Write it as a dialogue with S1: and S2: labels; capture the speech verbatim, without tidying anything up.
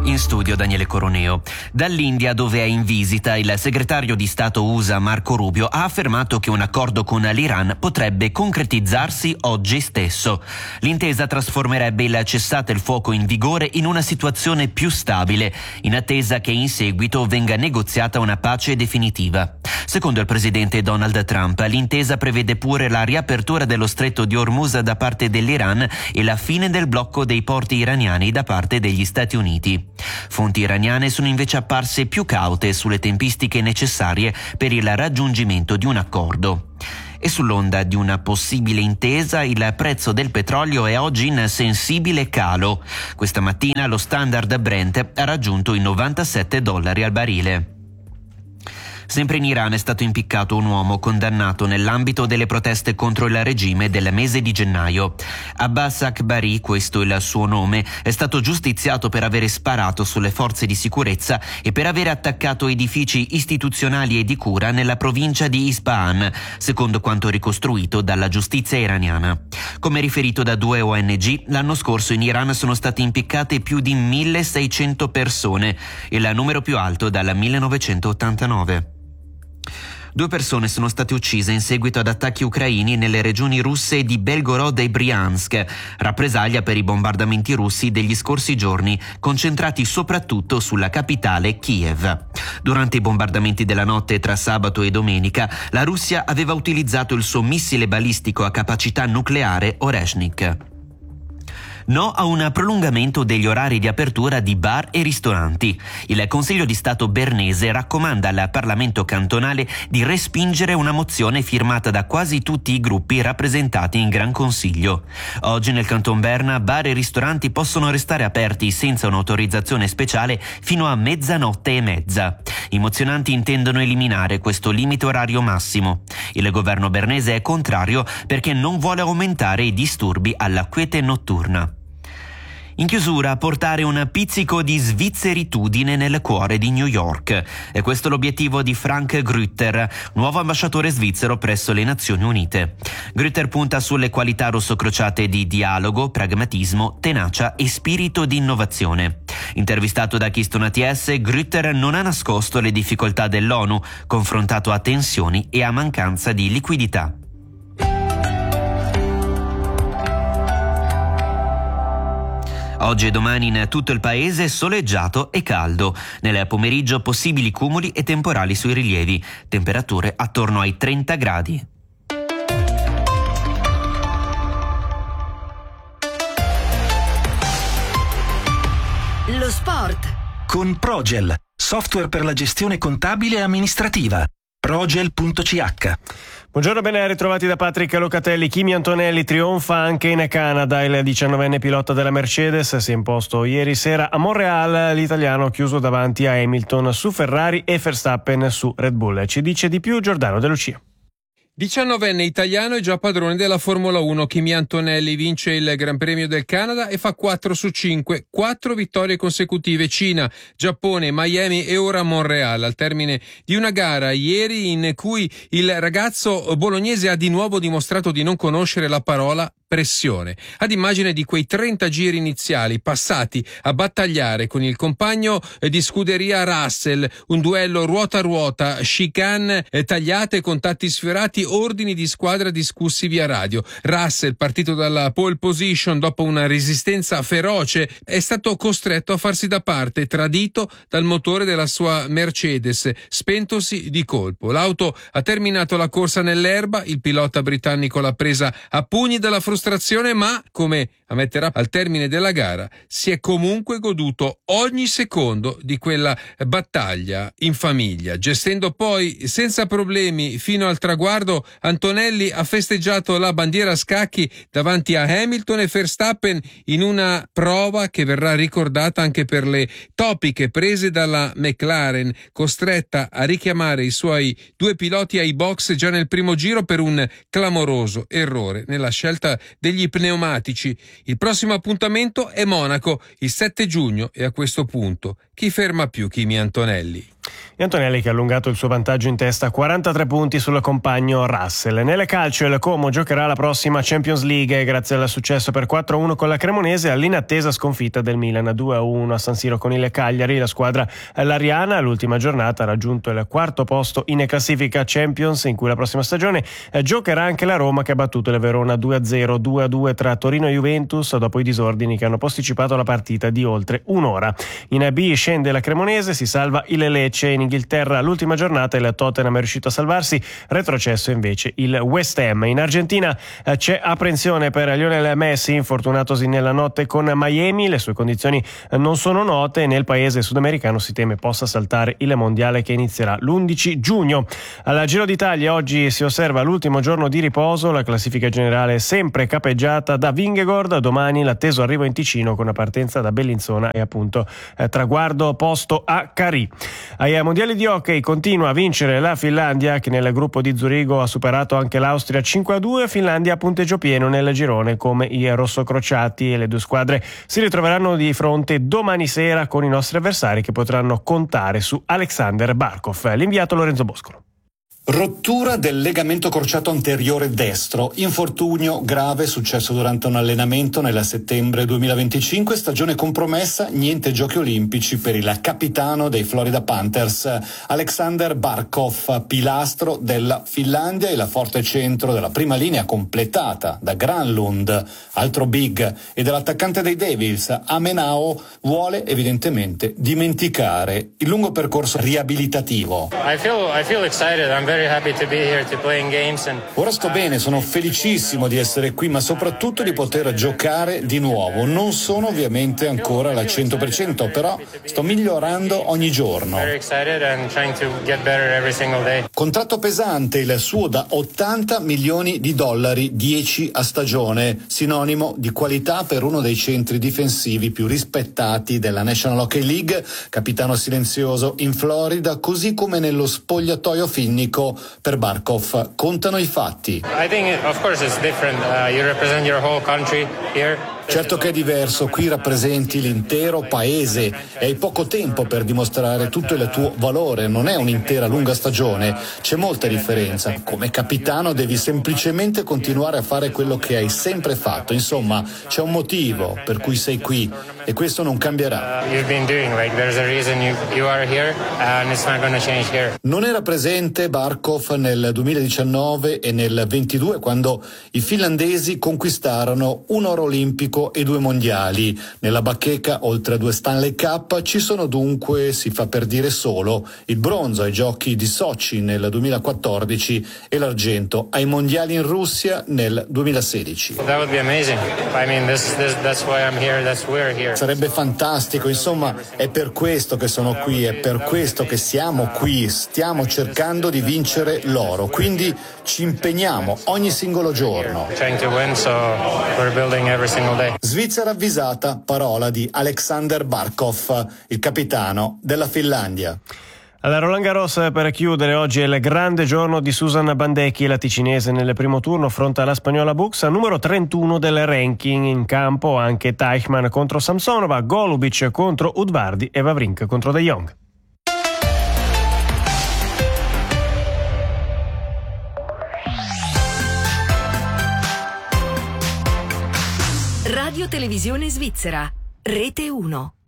S1: In studio Daniele Coroneo. Dall'India, dove è in visita, il segretario di Stato U S A Marco Rubio ha affermato che un accordo con l'Iran potrebbe concretizzarsi oggi stesso. L'intesa trasformerebbe il cessate il fuoco in vigore in una situazione più stabile, in attesa che in seguito venga negoziata una pace definitiva. Secondo il presidente Donald Trump, l'intesa prevede pure la riapertura dello stretto di Hormuz da parte dell'Iran e la fine del blocco dei porti iraniani da parte degli Stati Uniti. Fonti iraniane sono invece apparse più caute sulle tempistiche necessarie per il raggiungimento di un accordo. E sull'onda di una possibile intesa, il prezzo del petrolio è oggi in sensibile calo. Questa mattina lo standard Brent ha raggiunto i novantasette dollari al barile. Sempre in Iran è stato impiccato un uomo condannato nell'ambito delle proteste contro il regime del mese di gennaio. Abbas Akbari, questo è il suo nome, è stato giustiziato per avere sparato sulle forze di sicurezza e per avere attaccato edifici istituzionali e di cura nella provincia di Isfahan, secondo quanto ricostruito dalla giustizia iraniana. Come riferito da due O N G, l'anno scorso in Iran sono state impiccate più di milleseicento persone, il numero più alto dal millenovecentottantanove. Due persone sono state uccise in seguito ad attacchi ucraini nelle regioni russe di Belgorod e Briansk, rappresaglia per i bombardamenti russi degli scorsi giorni, concentrati soprattutto sulla capitale Kiev. Durante i bombardamenti della notte tra sabato e domenica, la Russia aveva utilizzato il suo missile balistico a capacità nucleare Oreshnik. No a un prolungamento degli orari di apertura di bar e ristoranti. Il Consiglio di Stato bernese raccomanda al Parlamento cantonale di respingere una mozione firmata da quasi tutti i gruppi rappresentati in Gran Consiglio. Oggi nel Canton Berna bar e ristoranti possono restare aperti senza un'autorizzazione speciale fino a mezzanotte e mezza. I mozionanti intendono eliminare questo limite orario massimo. Il governo bernese è contrario perché non vuole aumentare i disturbi alla quiete notturna. In chiusura, portare un pizzico di svizzeritudine nel cuore di New York. È questo l'obiettivo di Frank Grütter, nuovo ambasciatore svizzero presso le Nazioni Unite. Grütter punta sulle qualità rossocrociate di dialogo, pragmatismo, tenacia e spirito di innovazione. Intervistato da Keystone A T S, Grütter non ha nascosto le difficoltà dell'ONU, confrontato a tensioni e a mancanza di liquidità. Oggi e domani in tutto il paese soleggiato e caldo. Nel pomeriggio possibili cumuli e temporali sui rilievi. Temperature attorno ai trenta gradi.
S2: Lo sport.
S3: Con Progel, software per la gestione contabile e amministrativa. Progel punto c h.
S4: Buongiorno, ben ritrovati da Patrick Locatelli. Kimi Antonelli trionfa anche in Canada. Il diciannovenne pilota della Mercedes si è imposto ieri sera a Montreal. L'italiano ha chiuso davanti a Hamilton su Ferrari e Verstappen su Red Bull. Ci dice di più Giordano De Lucia.
S5: diciannovenne italiano e già padrone della Formula uno. Kimi Antonelli vince il Gran Premio del Canada e fa quattro su cinque, quattro vittorie consecutive. Cina, Giappone, Miami e ora Montreal, al termine di una gara ieri in cui il ragazzo bolognese ha di nuovo dimostrato di non conoscere la parola pressione, ad immagine di quei trenta giri iniziali passati a battagliare con il compagno di scuderia Russell, un duello ruota a ruota, chicane tagliate, contatti sfiorati, ordini di squadra discussi via radio. Russell, partito dalla pole position dopo una resistenza feroce, è stato costretto a farsi da parte, tradito dal motore della sua Mercedes, spentosi di colpo. L'auto ha terminato la corsa nell'erba, il pilota britannico l'ha presa a pugni dalla frustrazione, ma, come ammetterà al termine della gara, si è comunque goduto ogni secondo di quella battaglia in famiglia. Gestendo poi senza problemi fino al traguardo, Antonelli ha festeggiato la bandiera a scacchi davanti a Hamilton e Verstappen in una prova che verrà ricordata anche per le topiche prese dalla McLaren, costretta a richiamare i suoi due piloti ai box già nel primo giro per un clamoroso errore nella scelta degli pneumatici. Il prossimo appuntamento è Monaco, il sette giugno, e a questo punto chi ferma più Kimi Antonelli?
S4: E Antonelli che ha allungato il suo vantaggio in testa a quarantatré punti sul compagno Russell. Nelle calcio il Como giocherà la prossima Champions League grazie al successo per quattro a uno con la Cremonese all'inattesa sconfitta del Milan due a uno a San Siro con il Cagliari. La squadra lariana all'ultima giornata ha raggiunto il quarto posto in classifica Champions, in cui la prossima stagione eh, giocherà anche la Roma, che ha battuto il Verona due a zero, due a due tra Torino e Juventus dopo i disordini che hanno posticipato la partita di oltre un'ora. In B scende la Cremonese, si salva il Lecce. In Inghilterra all'ultima giornata il Tottenham è riuscito a salvarsi, retrocesso invece il West Ham. In Argentina eh, c'è apprensione per Lionel Messi, infortunatosi nella notte con Miami. Le sue condizioni eh, non sono note. Nel paese sudamericano si teme possa saltare il mondiale che inizierà l'undici giugno. Al Giro d'Italia oggi si osserva l'ultimo giorno di riposo, la classifica generale è sempre capeggiata da Vingegaard. Domani l'atteso arrivo in Ticino con una partenza da Bellinzona e appunto eh, traguardo posto a Carì. Ai mondiali di hockey continua a vincere la Finlandia, che nel gruppo di Zurigo ha superato anche l'Austria cinque a due. Finlandia a punteggio pieno nel girone come i rossocrociati, e le due squadre si ritroveranno di fronte domani sera con i nostri avversari, che potranno contare su Alexander Barkov. L'inviato Lorenzo Boscolo.
S6: Rottura del legamento crociato anteriore destro, infortunio grave successo durante un allenamento nel settembre duemilaventicinque, stagione compromessa, niente giochi olimpici per il capitano dei Florida Panthers, Alexander Barkov, pilastro della Finlandia e la forte centro della prima linea completata da Granlund, altro big, e dell'attaccante dei Devils, Amenao, vuole evidentemente dimenticare il lungo percorso riabilitativo.
S7: I feel, I feel excited. I'm very happy to be here to play in games and
S6: Ora sto bene, sono felicissimo di essere qui, ma soprattutto di poter giocare di nuovo. Non sono ovviamente ancora al cento per cento, però sto migliorando ogni giorno.
S7: very excited and trying to get better every single day.
S6: Contratto pesante il suo da ottanta milioni di dollari, dieci a stagione, sinonimo di qualità per uno dei centri difensivi più rispettati della National Hockey League, capitano silenzioso in Florida, così come nello spogliatoio finnico. Per Barkov contano i fatti.
S7: I think it, of course it's different. Uh, you represent your whole country here.
S6: Certo che è diverso, qui rappresenti l'intero paese e hai poco tempo per dimostrare tutto il tuo valore, non è un'intera lunga stagione, c'è molta differenza. Come capitano devi semplicemente continuare a fare quello che hai sempre fatto, insomma c'è un motivo per cui sei qui e questo non cambierà.
S7: Uh, you've been doing like there's a reason you, you are here and it's not going to change here.
S6: Non era presente Barkov nel duemiladiciannove e nel ventidue, quando i finlandesi conquistarono un oro olimpico e due mondiali. Nella bacheca, oltre a due Stanley Cup, ci sono dunque, si fa per dire solo, il bronzo ai giochi di Sochi nel duemilaquattordici e l'argento ai mondiali in Russia nel duemilasedici.
S7: That would be amazing. I mean, this, this, that's why I'm here, that's why we're here.
S6: Sarebbe fantastico, insomma, è per questo che sono qui, è per questo che siamo qui, stiamo cercando di vincere l'oro, quindi ci impegniamo ogni singolo giorno.
S7: Trying to win, so we're building every single day.
S6: Svizzera avvisata, parola di Alexander Barkov, il capitano della Finlandia.
S4: Alla Roland Garros, per chiudere, oggi è il grande giorno di Susanna Bandecchi, la ticinese nel primo turno affronta la spagnola Buxa, numero trentuno del ranking. In campo anche Teichmann contro Samsonova, Golubic contro Udvardi e Wawrinka contro De Jong.
S2: Radio Televisione Svizzera, Rete uno.